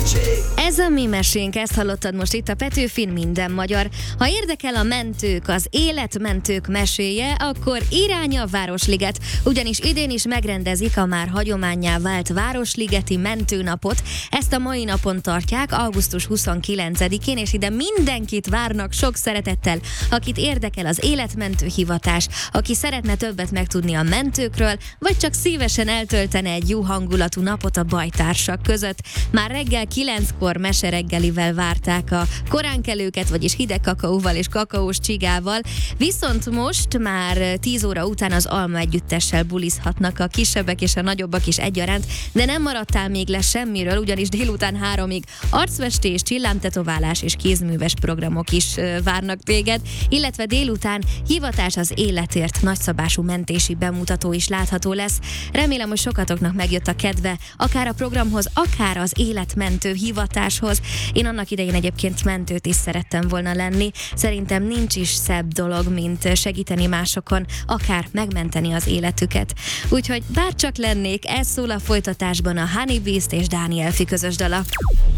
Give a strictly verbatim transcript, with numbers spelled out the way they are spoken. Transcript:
Ez a mi mesénk, ezt hallottad most itt a Petőfin Minden Magyar. Ha érdekel a mentők, az életmentők meséje, akkor irány a Városliget, ugyanis idén is megrendezik a már hagyománnyá vált Városligeti Mentőnapot. Ezt a mai napon tartják, augusztus huszonkilencedikén, és ide mindenkit várnak sok szeretettel, akit érdekel az életmentő hivatás, aki szeretne többet megtudni a mentőkről, vagy csak szívesen eltöltene egy jó hangulatú napot a bajtársak között. Már reggel kilenckor mesereggelivel várták a koránkelőket, vagyis hideg kakaóval és kakaós csigával, viszont most már tíz óra után az Alma együttessel bulizhatnak a kisebbek és a nagyobbak is egyaránt, de nem maradtál még le semmiről, ugyanis délután háromig arcfestés, csillámtetoválás és kézműves programok is várnak téged, illetve délután hivatás az életért nagyszabású mentési bemutató is látható lesz. Remélem, hogy sokatoknak megjött a kedve, akár a programhoz, akár az életmentő hivatáshoz. Én annak idején egyébként mentőt is szerettem volna lenni. Szerintem nincs is szebb dolog, mint segíteni másokon, akár megmenteni az életüket. Úgyhogy bárcsak lennék, ez szól a folytatásban a Honey Beast és Dániel Fi közös dala.